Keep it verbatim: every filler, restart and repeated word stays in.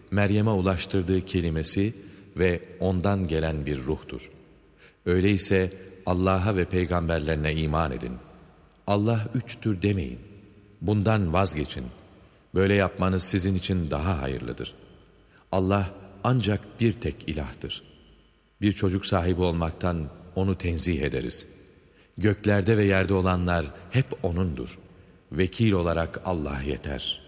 Meryem'e ulaştırdığı kelimesi ve ondan gelen bir ruhtur. Öyleyse Allah'a ve peygamberlerine iman edin. Allah üçtür demeyin. Bundan vazgeçin. Böyle yapmanız sizin için daha hayırlıdır. Allah ancak bir tek ilahtır. Bir çocuk sahibi olmaktan onu tenzih ederiz. Göklerde ve yerde olanlar hep O'nundur. Vekil olarak Allah yeter.''